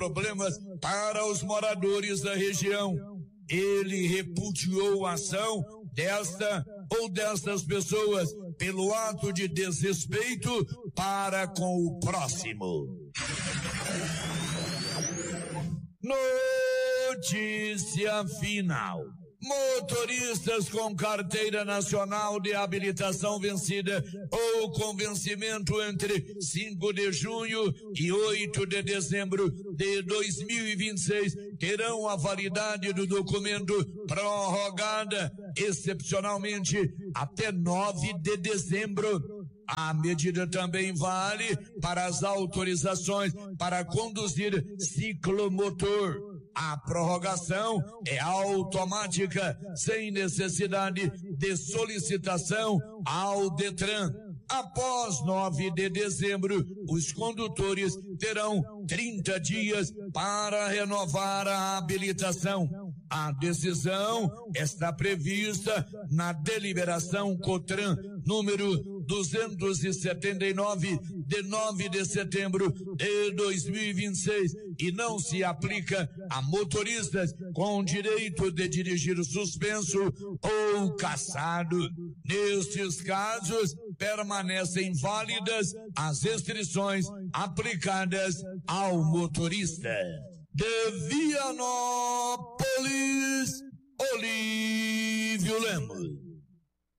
problemas para os moradores da região. Ele repudiou a ação desta ou destas pessoas pelo ato de desrespeito para com o próximo. Notícia final. Motoristas com carteira nacional de habilitação vencida ou com vencimento entre 5 de junho e 8 de dezembro de 2026 terão a validade do documento prorrogada excepcionalmente até 9 de dezembro. A medida também vale para as autorizações para conduzir ciclomotor. A prorrogação é automática, sem necessidade de solicitação ao Detran. Após 9 de dezembro, os condutores terão 30 dias para renovar a habilitação. A decisão está prevista na deliberação COTRAN número 279 de 9 de setembro de 2026 e não se aplica a motoristas com direito de dirigir suspenso ou cassado. Nestes casos, permanecem válidas as restrições aplicadas ao motorista. De Vianópolis, Olívio Lemos.